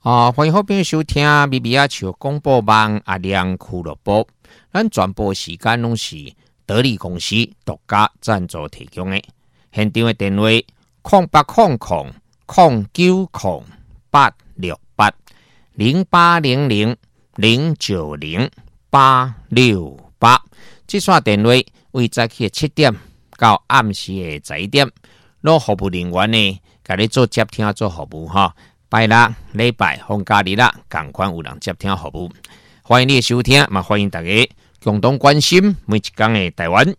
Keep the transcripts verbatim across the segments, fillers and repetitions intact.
啊，欢迎好朋友收听咪咪啊球广播网阿亮俱乐部。咱转播时间拢是得力公司独家赞助提供的。现场的电话：空八空空空九空八六八零八零零零九零八六八。这线电话为早起七点到暗时的十一点，老服务人员呢，甲你做接听做服务哈。拜六、礼拜、放假日啦，同款有人接听服务。欢迎你的收听，嘛欢迎大家共同关心每一天的台湾。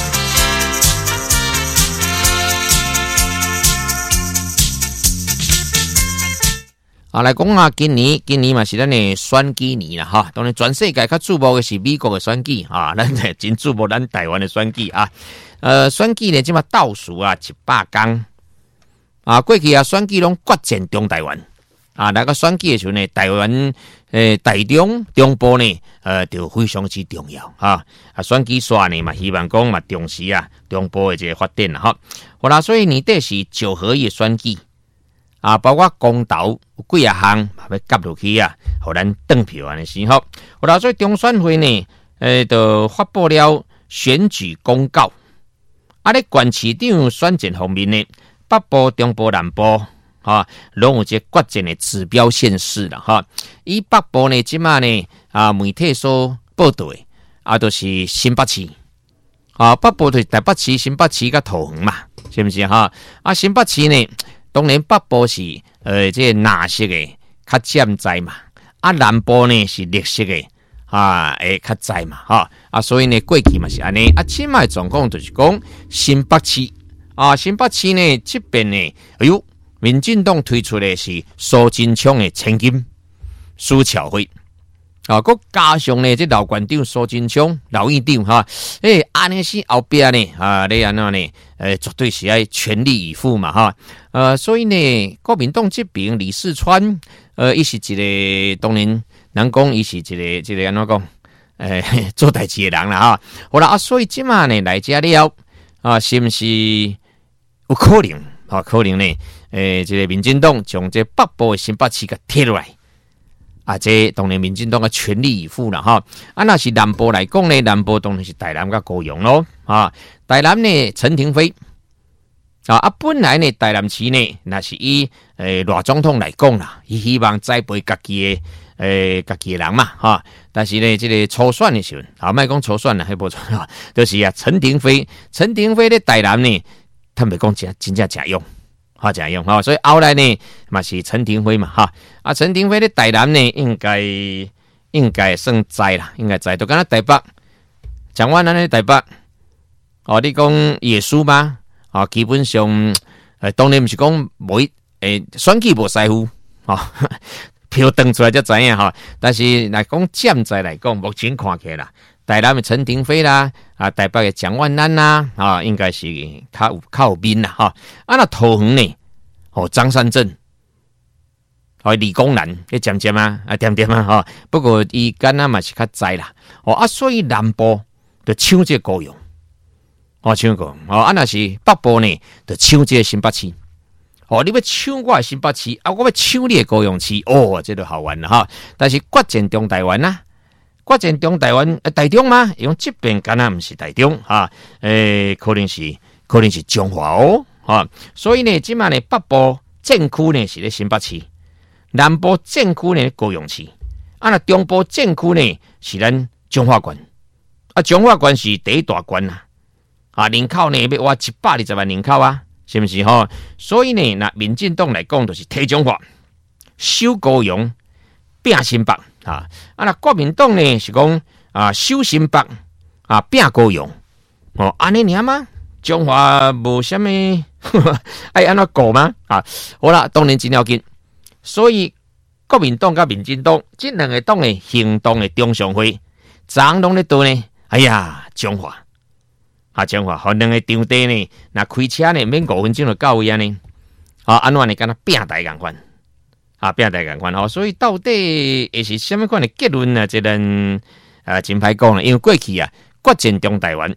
啊，来讲啊，今年今年嘛是咱的选举年啦哈。当然，全世界较注目的是美国的选举啊，咱也真注目咱台湾的选举啊。呃，选举呢，即嘛倒数啊一百天。啊，过去啊，选举拢决战中台湾啊，那个选举的时候呢，台湾诶台中中部呢，呃，就非常之重要哈。啊，选举线呢嘛，希望讲嘛重视啊中部的这个发展啦哈。好啦，所以年底是九合一选举啊，包括公投有几啊项要夹落去啊，互咱登票安尼时候。好啦，所以中选会呢，诶，就发布了选举公告。啊，咧县市长选战方面呢。北部、中部、南部，哈，拢有这决战的指标县市啦，哈。以北部呢，即马呢，啊，媒体所报道的，啊，都、就是新北市，啊，北部就是台北市、新北市甲桃园嘛，是不是哈？啊，新北市呢，当然北部是呃，这蓝色的较占在嘛，啊，南部呢是绿色的，啊，诶，较在嘛，哈，啊，所以呢，过去嘛是安尼，啊，即马状况就是讲新北市。啊，新北市呢这边呢，哎呦，民进党推出的是苏贞昌的千金苏巧慧，啊，佮加上呢这老县长苏贞昌老院长哈，诶、欸，安尼是后边呢啊，你安怎呢？诶、欸，绝对是要全力以赴嘛哈，呃，所以呢，国民党这边李四川，呃，伊是一个当然人讲伊是一个一个安怎讲，诶、欸，做代志的人啦哈，好啦啊，所以即马呢来遮了啊，是不是？有可能，啊，可能呢，诶、欸，这个民进党将这北部的新北市给贴落来，啊，这当然民进党嘅全力以赴啦，哈。啊，那是南部来讲呢，南部当然是台南甲高雄咯，啊，台南呢陈亭妃，啊，啊，本来呢台南市呢，那是以诶赖总统来讲啦，伊希望栽培家己的诶家己的人嘛，哈。但是呢，这个初选的时候，啊，莫讲初选啦，迄无错啊，就是啊，陈亭妃，陈亭妃咧台南呢。他们讲真真正假用，哈假用哈，所以后来呢嘛是陈亭妃嘛哈，啊陈亭妃的台南呢应该应该算在啦，应该在，就跟他台北，蒋万安的台北，哦你讲耶稣吗？啊基本上，呃当然不是讲每诶选举无师傅，哈票登出来才知影哈，但是来讲站在来讲，目前看起来啦。台南的陈亭妃啦，啊，台北的蒋万安啦，啊，应该是较有较有面啦，哈。啊，那桃园呢？哦，张善政，哦，理工男，你渐渐啊，啊，点点啊，哈。不过伊敢若嘛是较在啦，哦，啊，所以南部就抢这高雄，哦，抢高雄，哦，啊，那是北部呢，就抢这新北市。哦，你要抢我的新北市，啊，我要抢你的高雄市，哦，这就好玩了哈。但是决战中台湾呐。决战中台湾，呃，台中吗？用这边敢若不是台中哈，诶、欸，可能是可能是中华哦，哈。所以呢，即马呢北部政区呢是咧新北市，南部政区呢高雄市，啊那中部政区呢是咱彰化县，啊彰化县是第一大县啦，啊人口呢要哇一百二十万人口啊，是不是哈？所以呢，那民进党来讲就是提彰化，收高雄，拼新北。啊，啊那国民党呢是讲啊，守新北啊，拼高雄哦，安尼尔吗？中华无啥物，爱安怎过吗？啊，好啦，当然真要紧。所以国民党甲民进党这两个党的行动的中常会，昨拢咧倒呢？哎呀，中华啊，中华，和两个场地呢，那开车呢，免五分钟就到位安尼。啊，安怎呢？敢若拼台共款。啊，变大共款吼，所以到底会是什么款的结论呢？这人啊，真歹讲了，因为过去啊，决战中台湾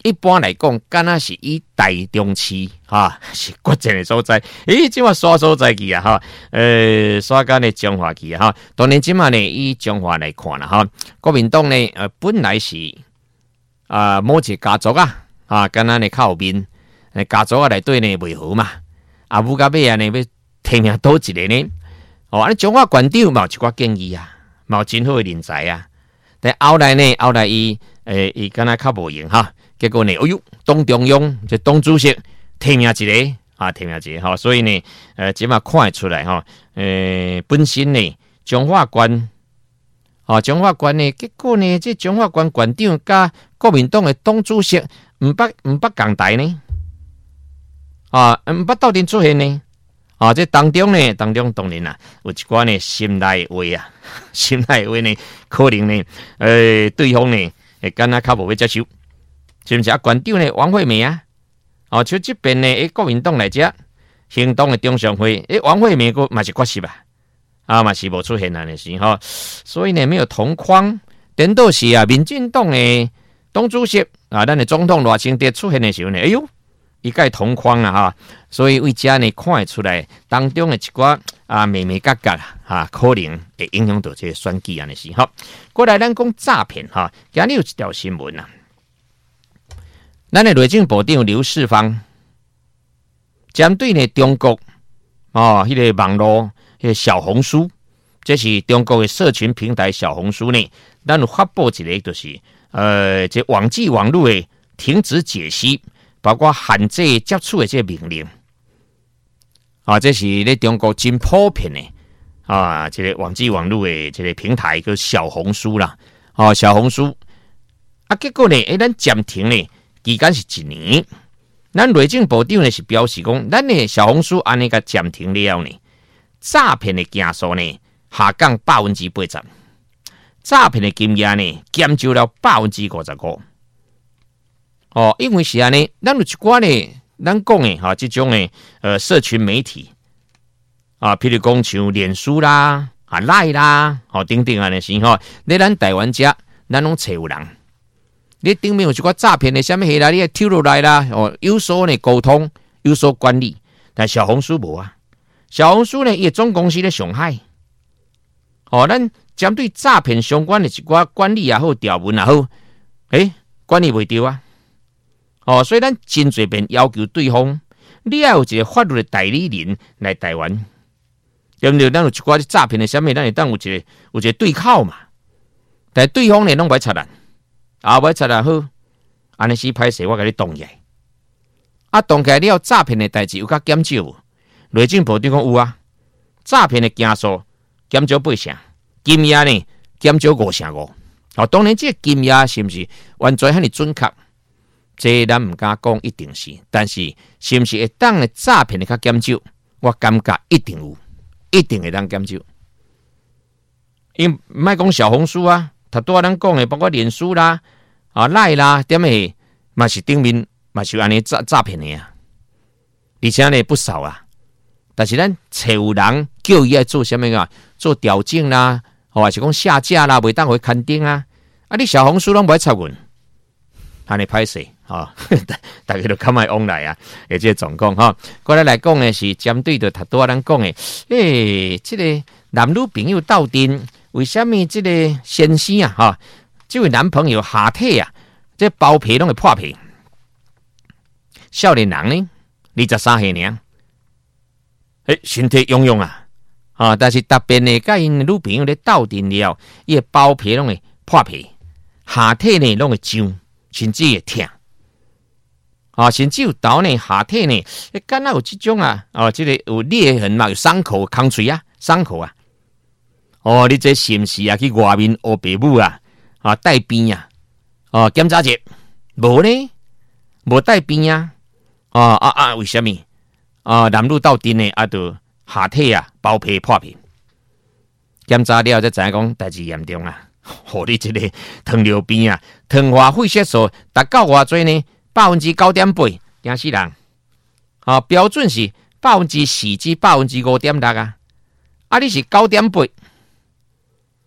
一般来讲，敢若是以台中市哈是国政的所在，诶，即马刷所在去啊哈，呃，刷干的中华去啊哈。当然即马呢，以中华来看啦哈，国民党呢，呃，本来是啊、呃、某一个家族啊，啊，敢若呢较后面，诶，家族啊内底呢袂好嘛，啊，武甲尾啊呢要提名倒一个呢，哦，安尼中华县长嘛有一寡建议啊，嘛有真好的人才啊，但后来呢，后来伊诶伊敢若较无用哈。结果呢，哎呦，党中央这党主席提名一个啊，提名一个哈，所以呢，呃，即马看得出来哈，呃，本身呢，中华县，啊，中华县呢，结果呢，这中华县县长甲国民党的党主席唔捌唔捌共台呢，啊，唔捌斗阵出现呢，啊，这当中呢，当中当然啦，有一寡呢心内话啊，心内话呢，可能呢，呃，对方呢，会敢若较无要接受。是不是啊？县长呢，王惠美啊，哦，像这边呢，诶，国民党来遮，行动的中常会，诶，王惠美个嘛是缺失吧？啊，嘛是无出现啊，那是哈，所以呢，没有同框，等到是啊，民进党的党主席啊，咱的总统赖清德出现的时候呢，哎呦，伊该同框啊哈，所以为遮呢看会出来当中的一寡啊，眉眉角角啊，可能会影响到这个选举啊，那是哈。过来咱讲诈骗哈，今日有一条新闻啊。咱的内政部长刘世芳针对呢中国哦，迄、那个网络迄、那个小红书，这是中国的社群平台小红书呢，咱有发布一个就是呃，这网际网络的停止解析，包括限制接触的这个命令啊，这是咧中国真普遍的啊，这个网际网络的这个平台叫小红书啦，哦，小红书啊，结果呢，诶，咱暂停呢。期间是一年，咱内政部长呢是表示讲，咱的小红书安尼个暂停了呢，诈骗的件数呢下降百分之八十，诈骗的金额呢减少了百分之五十五。哦，因为是安尼，咱有一寡呢，咱讲的哈，这种的呃社群媒体啊，譬如讲像脸书啦、啊赖啦，哦等等安尼是吼，在咱台湾遮，咱拢找有人。你顶面有一寡诈骗的，什么下来你跳落来啦？哦，有所呢沟通，有所管理，但小红书无啊。小红书呢，伊总公司咧上海。哦，咱针对诈骗相关的一寡管理也好，条文也好，诶，管理袂到啊。哦，所以咱真侪遍要求对方，你要有一个法律的代理人来台湾，对不对？咱有一寡诈骗的什么，咱会当有一个有一个对口嘛。但对方呢，拢袂插咱。啊，袂出来好，安尼是歹势，我甲你动起来。啊，动起来了，诈骗的代志有较减少无？内政部长讲有啊，诈骗的件数减少八成，金额呢减少五成五。哦，当然这个金额是毋是完全很准确？这咱唔敢讲一定是，但是是毋是会当的诈骗的较减少？我感觉一定有，一定会当减少。因莫讲小红书啊。他多咱讲的，包括脸书啦、啊赖啦，点诶嘛是顶面嘛是安尼诈诈骗的啊，而且呢不少啊。但是咱找有人叫伊来做什么啊？做调整啦，或者是讲下架啦，袂当回刊登啊。啊，你小红书拢袂插阮，安尼歹势啊！大家都看卖往来啊，而且总讲哈，过来来讲呢是针对着他多咱讲的，诶，这个男女朋友斗阵。为什么这个先生啊，哈，这位男朋友下体啊，这包皮拢会破皮，少年人呢，二十三岁呢，诶，身体勇勇啊，啊，但是特别呢，甲因女朋友咧斗阵了，伊个包皮拢会破皮，下体呢拢会痒，甚至会痛，啊，甚至有到呢下体呢，诶，敢若有这种啊，哦，这个有裂痕嘛，有伤口、空嘴啊，伤口啊。哦，你这是不是啊？去外面学爸母啊？啊，带病啊？哦，检查者无呢？无带病啊？啊啊啊！为什么？啊，男女斗阵呢？啊，就下体啊，包皮破皮。检查了才知影讲代志严重啊！互你这个糖尿病啊，糖化血色素达到偌济呢？百分之九点八，惊死人！啊，标准是百分之四至百分之五点六啊！啊，你是九点八。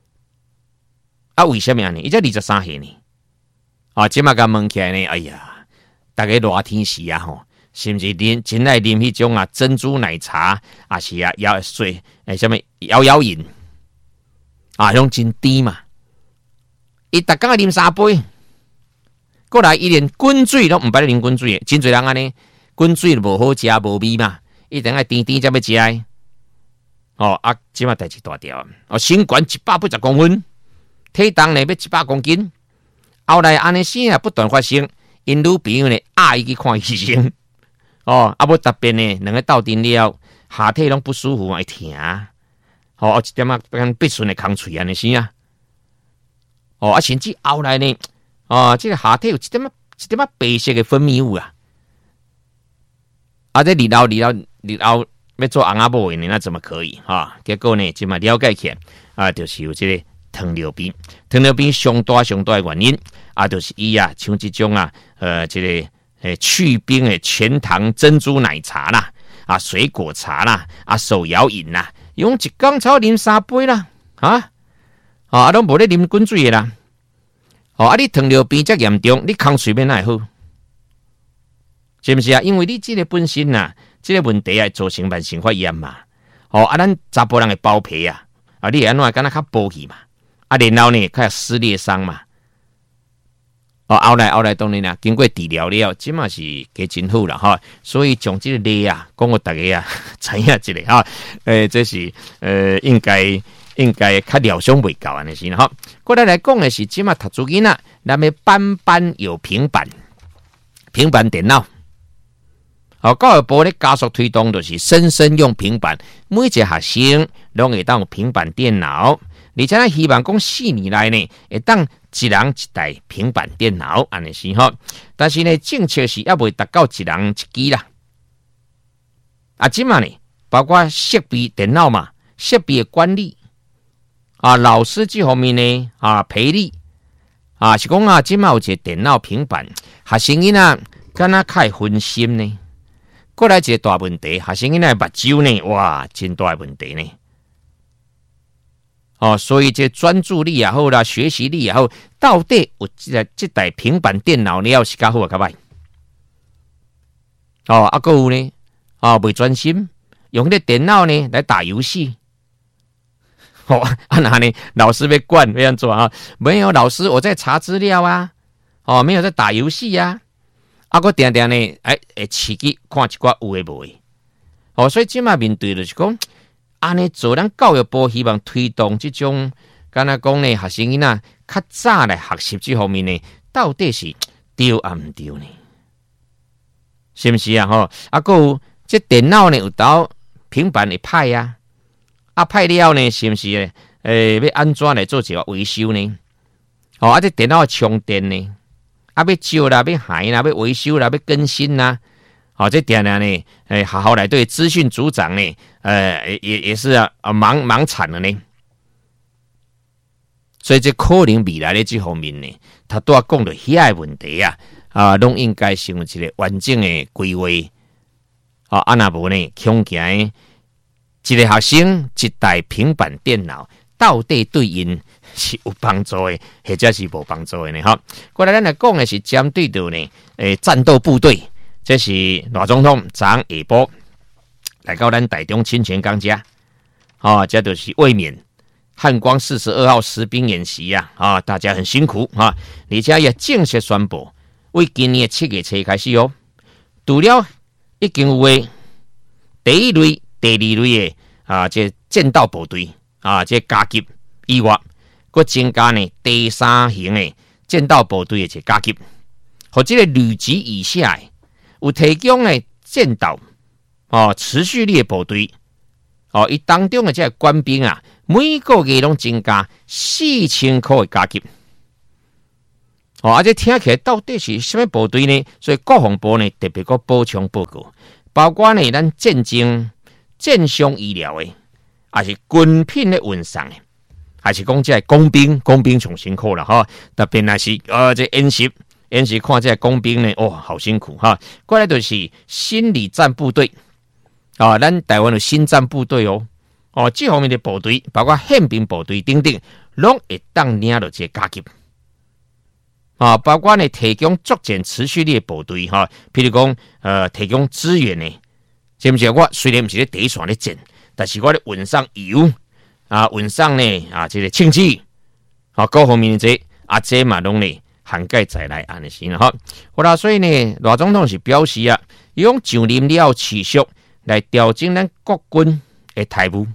啊，为什么呢？伊才二十三岁呢？啊，即马甲问起来呢，哎呀， 大家热天时啊吼，是不是啉真爱啉迄种啊珍珠奶茶啊是啊摇水诶什么摇摇饮啊，用真甜嘛。伊逐工啉三杯，过来伊连滚水都毋捌啉滚水，真侪人安尼滚水无好食无味嘛，一定爱甜甜才要食的。哦啊，即马代志大条哦，身高一百八十公分，体重呢要一百公斤。后来安尼事啊不断发生，因女朋友呢爱伊去看医生。哦，啊，要特别呢，两个斗阵了，下体拢不舒服，会疼。哦，一点啊，跟必顺的空喙安尼是啊。哦，啊，甚至后来呢，哦，这个下体有一点啊，一点啊白色的分泌物啊。啊，这日后日后日后要做翁仔某的呢，那怎么可以哈、哦？结果呢，即嘛了解起来啊，就是有这个糖尿病。糖尿病上大上大的原因啊，就是伊啊，像这种啊，呃，这个诶去冰的全糖珍珠奶茶啦，啊，水果茶啦，啊，手摇饮啦，用一缸超啉三杯啦，啊，啊，都无咧啉滚水的啦。哦，啊，你糖尿病遮严重，你空水免哪会好？是不是啊？因为你这个本身啊，这个问题啊，造成慢性发炎嘛。哦，啊，咱查甫人的包皮啊，啊，你安怎敢若较薄去嘛？啊，然后呢，较撕裂伤嘛。哦，后来后来当然啦，经过治疗了，即嘛是加真好啦哈。所以从这个例啊，讲互大家啊，知影一个哈。诶，这是呃，应该应该较疗伤未够安尼先哈。过来来讲的是，即嘛读书囡仔，咱们班班有平板，平板电脑。哦，教育部咧加速推动，就是生生用平板，每一个学生拢会当平板电脑，而且咱希望讲四年内呢，会当一人一台平板电脑，安尼是吼。但是呢，政策是还未达到一人一机啦。啊，即嘛呢，包括设备电脑嘛，设备的管理啊，老师这方面呢啊，培力啊，是讲啊，即嘛有一个电脑平板，学生囡仔敢若较会分心呢。过来一个大问题，学生囡仔目睭呢，哇，真大问题呢。哦，所以这专注力也好啦，学习力也好，到底有这这台平板电脑了是较好啊，较歹？哦，啊，还有呢，啊、哦，未专心，用迄个电脑呢来打游戏。哦，啊那呢，老师被管要安怎啊？没有老师，我在查资料啊，哦，没有在打游戏啊。啊，我定定呢，哎哎，刺激看一寡有诶无诶，哦，所以即马面对就是讲，安尼做咱教育部希望推动即种，敢若讲呢，学生囡仔较早来学习这方面呢，到底是对啊毋对呢？是毋是啊？吼，啊，还有这电脑呢有到平板会歹啊，啊歹了呢，是毋是诶？诶、欸，要安怎来做一个维修呢？哦，啊，这电脑充电呢？啊，要照啦，要海啦，要维修啦，要更新啦，好、哦，这点呢，呢，诶，好好来对资讯组长呢，呃，也也是啊，啊忙忙惨了呢。所以这可能未来的这方面呢，他都要讲到遐个问题啊，啊，拢应该成一个完整的规划。啊，啊那无呢，恐惊一个学生一台平板电脑，到底对因是有帮助的，或者是无帮助的呢？哈，过来咱来讲的是针对到呢，诶，战斗部队，这是赖总统昨下晡来到咱台中清泉岗家，啊，这就是卫冕汉光四十二号实兵演习呀、啊，啊，大家很辛苦啊，而且也正式宣布，为今年七月初开始哦，除了已经有的第一类、第二类的啊，这剑道部队啊，这加级以外。佮增加呢第三型的剑道部队的一个加级，或者个旅级以下的有提供的剑道哦持续力的部队哦，伊当中的这个官兵啊，每个月拢增加四千块的加级。哦，而且听起来到底是什么部队呢？所以国防部呢特别个补充报告，包括呢咱战争、战伤医疗的，还是军品的运送的。还是讲这工兵，工兵上辛苦了哈。特别那是呃，这演习演习看这工兵呢，哦，好辛苦哈。过来就是心理战部队啊，咱台湾有心战部队哦，哦，这方面的部队，包括宪兵部队等等，拢会当领到这加级。 啊，包括呢提供作战持续力的部队哈，譬如讲呃提供资源呢，是不是？我虽然不是咧第一线咧战，但是我咧运上油啊，运上呢啊这个氢气，啊各方面这啊这嘛拢呢涵盖在内安尼先哈。好啦，所以呢，罗总统是表示啊，用上任了持续来调整咱国军的态务。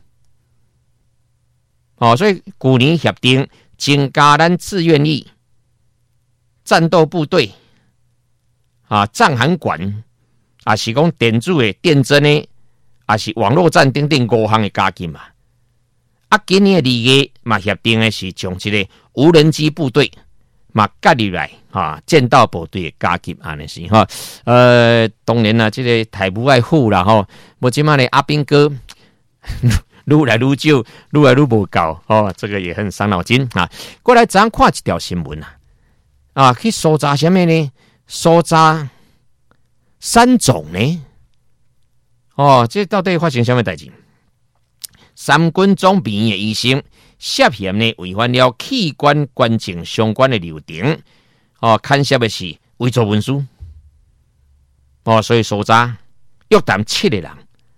哦，所以去年协定增加咱志愿役、战斗部队啊、战函馆啊，是讲电子的电侦的，啊是网络战等等五项的加进嘛。啊，今年的二月嘛协定的是将这个无人机部队嘛加入来啊，剑道部队的加进安尼是哈。呃，当然啦，这个台务爱护啦吼，无即马呢阿兵哥。愈来愈少，愈来愈无够哦，这个也很伤脑筋啊。过来咱看一条新闻啊，啊，去搜查什么呢？搜查三种呢？哦，这到底发生什么代志？三军总病院的医生涉嫌呢违反了器官捐赠相关的流程，哦，牵涉的是伪造文书，哦，所以搜查约谈七个人。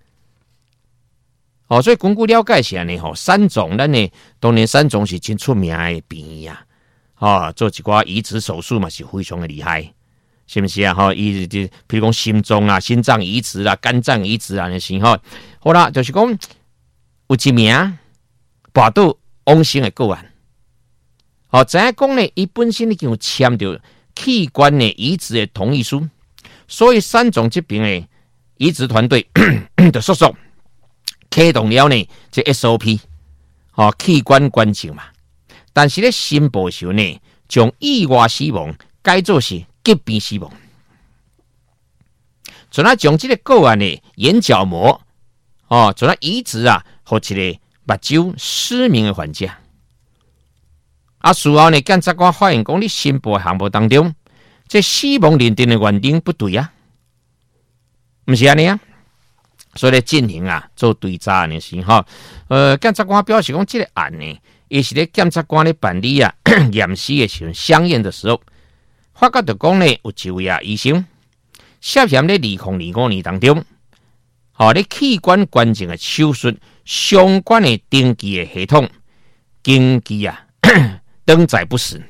哦，所以根据了解是安尼吼，三种咱呢，当年三种是真出名的病院啊，哦，做一寡移植手术嘛是非常的厉害，是不是啊？吼、哦，伊就比如讲心脏啊、心脏移植啊、肝脏移植啊那些吼，好啦，就是讲有一名跋倒往生的个案，哦，知影讲呢，伊本身已经有签到器官的移植的同意书，所以三种这边的移植团队的叔叔。启动了呢，这 S O P， 哦，器官捐赠嘛。但是咧申报时候呢，将意外死亡改做是急病死亡。从那将这个个案的眼角膜，哦，从那移植啊，或一个目睭失明的患者。啊，事后呢，检察官发现讲，你申报的项目当中，这死亡认定的原定不对啊，不是安尼啊。所以咧进行啊做追查的时候，呃，检察官表示讲，这个案呢，也是咧检察官咧办理啊验尸的时候，相验的时候，发觉到讲呢，有一位啊医生涉嫌咧二零二五年当中，好、哦、咧器官捐赠的手术相关的登记的系统登记啊登载不实，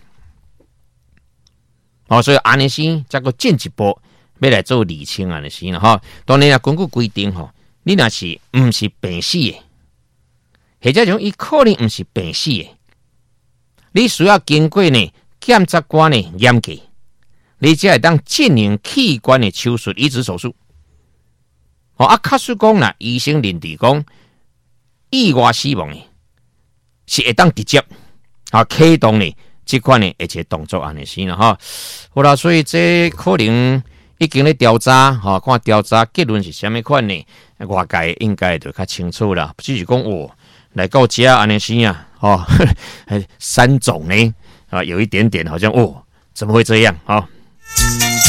哦，所以安尼先再个进一步。要来做厘清啊，是啦哈。当然啊，根据规定吼，你若是唔是病死的，或者讲伊可能唔是病死的，你需要经过呢检察官的验计，你才会当进行器官的手术移植手术。哦啊，假使讲啦，医生认定讲意外死亡的，是会当直接啊启动呢这款呢一个动作安尼是啦哈。好啦，所以这可能。已经咧调查，哈、哦，看调查结论是什么款呢？外界应该就较清楚啦。只是讲哦，来到这安尼是啊，哦，三种呢，啊，有一点点好像哦，怎么会这样啊？哦